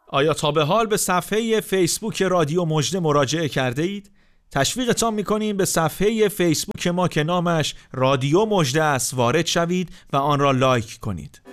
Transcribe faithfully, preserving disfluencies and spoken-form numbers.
آیا تا به حال به صفحه فیسبوک رادیو مژده مراجعه کرده اید؟ تشویقتان می‌کنیم به صفحه فیسبوک ما که نامش رادیو مژده است وارد شوید و آن را لایک کنید.